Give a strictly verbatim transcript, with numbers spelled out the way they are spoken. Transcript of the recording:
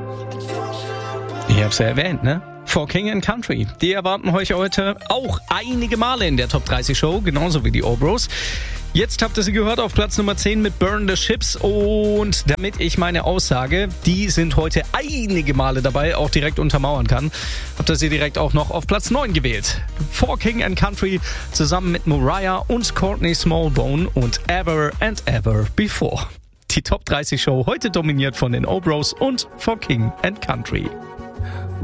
Ich hab's ja erwähnt, ne? For King and Country. Die erwarten euch heute auch einige Male in der Top dreißig Show, genauso wie die Obros. Jetzt habt ihr sie gehört auf Platz Nummer zehn mit Burn the Ships. Und damit ich meine Aussage, die sind heute einige Male dabei, auch direkt untermauern kann, habt ihr sie direkt auch noch auf Platz neun gewählt. For King and Country zusammen mit Mariah und Courtney Smallbone und Ever and Ever Before. Die Top dreißig Show heute dominiert von den Obros und For King and Country.